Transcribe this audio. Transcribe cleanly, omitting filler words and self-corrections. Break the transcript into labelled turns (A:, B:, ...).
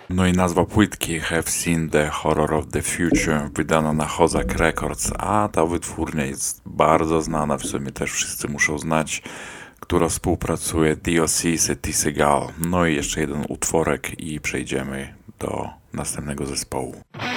A: No i nazwa płytki Have Seen the Horror of the Future, wydana na Hozak Records, a ta wytwórnia jest bardzo znana, w sumie też wszyscy muszą znać, która współpracuje DOC, Seti Segal. No i jeszcze jeden utworek i przejdziemy do następnego zespołu.